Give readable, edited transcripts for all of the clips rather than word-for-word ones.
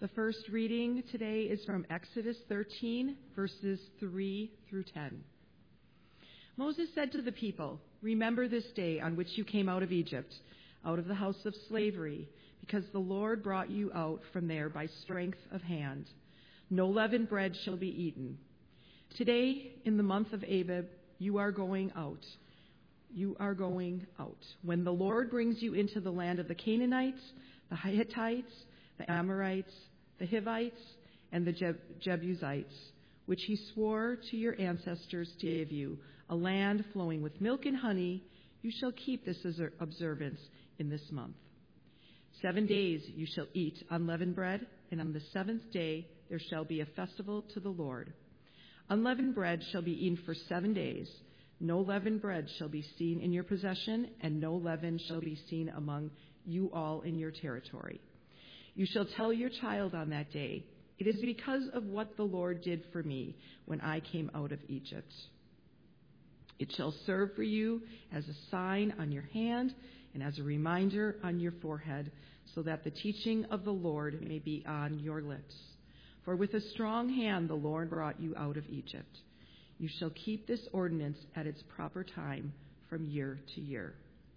The first reading today is from Exodus 13, verses 3 through 10. Moses said to the people, "Remember this day on which you came out of Egypt, out of the house of slavery, because the Lord brought you out from there by strength of hand. No leavened bread shall be eaten. Today, in the month of Abib, you are going out. You are going out. When the Lord brings you into the land of the Canaanites, the Hittites, the Amorites, the Hivites, and the Jebusites, which he swore to your ancestors to give you, a land flowing with milk and honey, you shall keep this observance in this month. 7 days you shall eat unleavened bread, and on the seventh day there shall be a festival to the Lord. Unleavened bread shall be eaten for 7 days. No leavened bread shall be seen in your possession, and no leaven shall be seen among you all in your territory. You shall tell your child on that day, 'It is because of what the Lord did for me when I came out of Egypt.' It shall serve for you as a sign on your hand and as a reminder on your forehead, so that the teaching of the Lord may be on your lips. For with a strong hand the Lord brought you out of Egypt. You shall keep this ordinance at its proper time from year to year."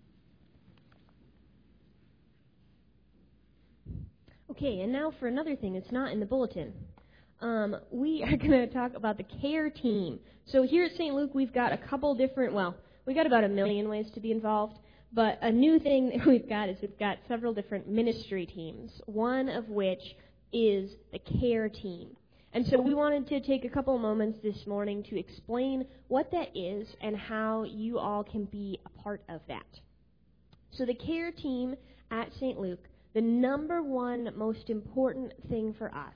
Okay, and now for another thing that's not in the bulletin. We are going to talk about the care team. So here at St. Luke, we've got a couple different, we got about 1 million ways to be involved. But a new thing that we've got is we've got several different ministry teams, one of which is the care team. And so we wanted to take a couple moments this morning to explain what that is and how you all can be a part of that. So the care team at St. Luke, the number one most important thing for us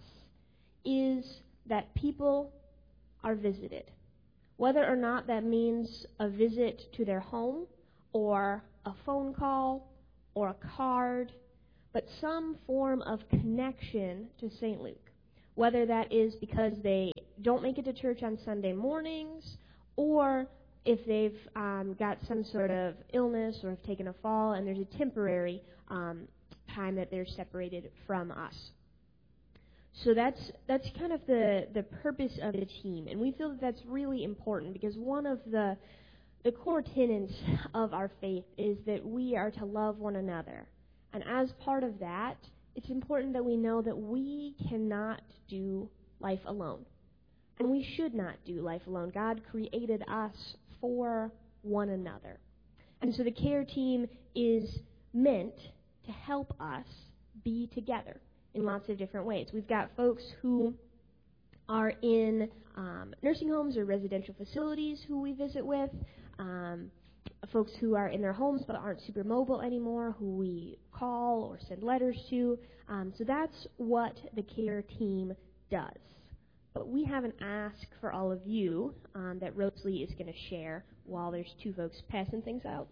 is that people are visited. Whether or not that means a visit to their home or a phone call or a card, but some form of connection to St. Luke. Whether that is because they don't make it to church on Sunday mornings, or if they've got some sort of illness or have taken a fall and there's a temporary time that they're separated from us. So that's kind of the purpose of the team, and we feel that that's really important because one of the core tenets of our faith is that we are to love one another. And as part of that, it's important that we know that we cannot do life alone. And we should not do life alone. God created us for one another. And so the care team is meant to help us be together in lots of different ways. We've got folks who are in nursing homes or residential facilities who we visit with, folks who are in their homes but aren't super mobile anymore, who we call or send letters to. So that's what the care team does. But we have an ask for all of you that Rosalie is going to share while there's two folks passing things out.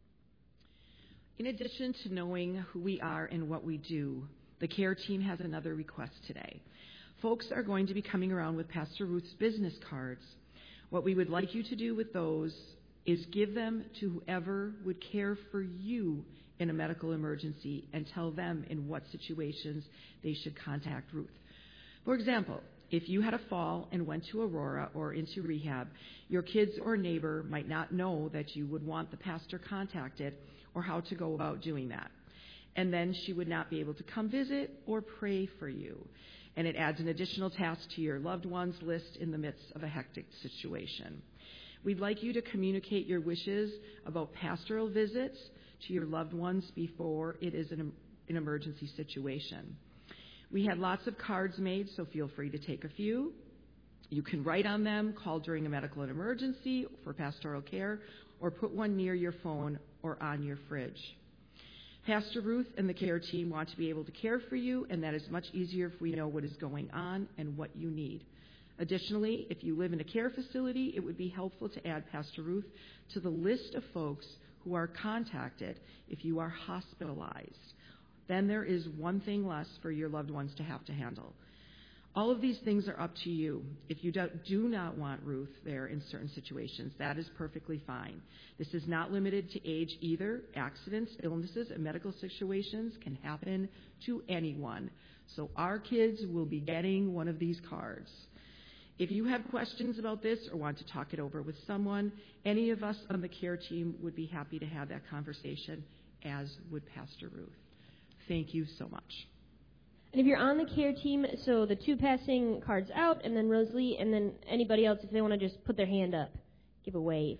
In addition to knowing who we are and what we do, the care team has another request today. Folks are going to be coming around with Pastor Ruth's business cards. What we would like you to do with those is give them to whoever would care for you in a medical emergency and tell them in what situations they should contact Ruth. For example, if you had a fall and went to Aurora or into rehab, your kids or neighbor might not know that you would want the pastor contacted or how to go about doing that. And then she would not be able to come visit or pray for you. And it adds an additional task to your loved ones list in the midst of a hectic situation. We'd like you to communicate your wishes about pastoral visits to your loved ones before it is an emergency situation. We had lots of cards made, so feel free to take a few. You can write on them, call during a medical emergency for pastoral care, or put one near your phone or on your fridge. Pastor Ruth and the care team want to be able to care for you, and that is much easier if we know what is going on and what you need. Additionally, if you live in a care facility, it would be helpful to add Pastor Ruth to the list of folks who are contacted if you are hospitalized. Then there is one thing less for your loved ones to have to handle. All of these things are up to you. If you do not want Ruth there in certain situations, that is perfectly fine. This is not limited to age either. Accidents, illnesses, and medical situations can happen to anyone. So our kids will be getting one of these cards. If you have questions about this or want to talk it over with someone, any of us on the care team would be happy to have that conversation, as would Pastor Ruth. Thank you so much. And if you're on the care team, so the 2 passing cards out, and then Rosalie, and then anybody else, if they want to just put their hand up, give a wave.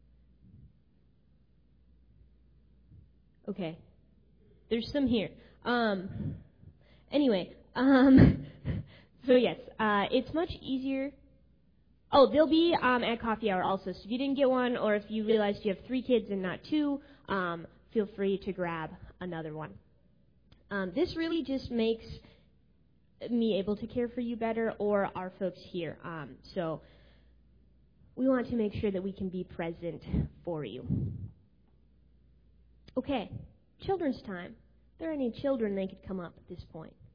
Okay. There's some here. Anyway, so yes, it's much easier. Oh, they'll be at coffee hour also. So if you didn't get one, or if you realized you have 3 kids and not 2, feel free to grab another one. This really just makes me able to care for you better, or our folks here. So we want to make sure that we can be present for you. Okay, children's time. If there are any children, they could come up at this point.